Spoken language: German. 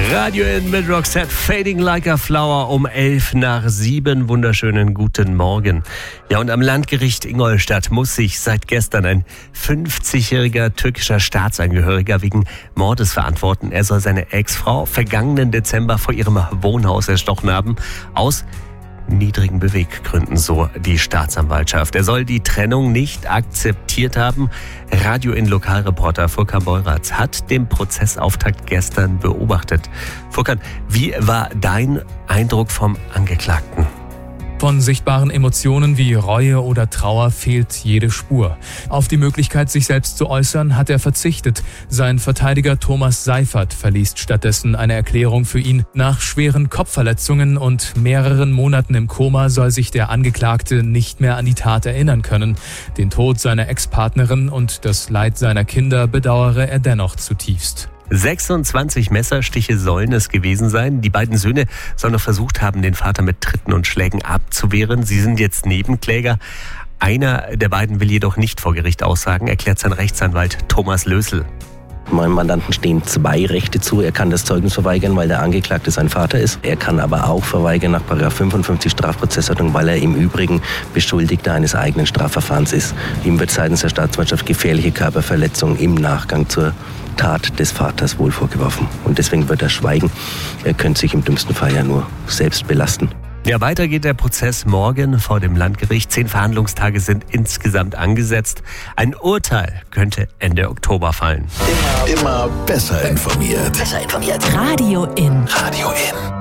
Radio in mit Roxette, Fading Like a Flower um 6:11. Wunderschönen guten Morgen. Ja, und am Landgericht Ingolstadt muss sich seit gestern ein 50-jähriger türkischer Staatsangehöriger wegen Mordes verantworten. Er soll seine Ex-Frau vergangenen Dezember vor ihrem Wohnhaus erstochen haben. Aus niedrigen Beweggründen, so die Staatsanwaltschaft. Er soll die Trennung nicht akzeptiert haben. Radio in Lokalreporter Furkan Beuratz hat den Prozessauftakt gestern beobachtet. Furkan, wie war dein Eindruck vom Angeklagten? Von sichtbaren Emotionen wie Reue oder Trauer fehlt jede Spur. Auf die Möglichkeit, sich selbst zu äußern, hat er verzichtet. Sein Verteidiger Thomas Seifert verliest stattdessen eine Erklärung für ihn. Nach schweren Kopfverletzungen und mehreren Monaten im Koma soll sich der Angeklagte nicht mehr an die Tat erinnern können. Den Tod seiner Ex-Partnerin und das Leid seiner Kinder bedauere er dennoch zutiefst. 26 Messerstiche sollen es gewesen sein. Die beiden Söhne sollen noch versucht haben, den Vater mit Tritten und Schlägen abzuwehren. Sie sind jetzt Nebenkläger. Einer der beiden will jedoch nicht vor Gericht aussagen, erklärt sein Rechtsanwalt Thomas Lösel. Meinem Mandanten stehen 2 Rechte zu. Er kann das Zeugnis verweigern, weil der Angeklagte sein Vater ist. Er kann aber auch verweigern nach § 55 Strafprozessordnung, weil er im Übrigen Beschuldigter eines eigenen Strafverfahrens ist. Ihm wird seitens der Staatsanwaltschaft gefährliche Körperverletzung im Nachgang zur Tat des Vaters wohl vorgeworfen. Und deswegen wird er schweigen. Er könnte sich im dümmsten Fall ja nur selbst belasten. Ja, weiter geht der Prozess morgen vor dem Landgericht. 10 Verhandlungstage sind insgesamt angesetzt. Ein Urteil könnte Ende Oktober fallen. Immer besser informiert. Radio in. Radio in.